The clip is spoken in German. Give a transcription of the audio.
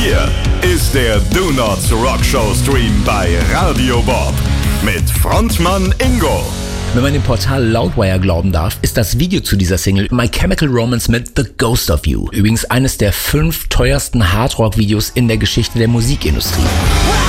Hier ist der Do Not Rock Show Stream bei Radio Bob mit Frontmann Ingo. Wenn man dem Portal Loudwire glauben darf, ist das Video zu dieser Single My Chemical Romance mit The Ghost of You. Übrigens eines der 5 teuersten Hardrock-Videos in der Geschichte der Musikindustrie.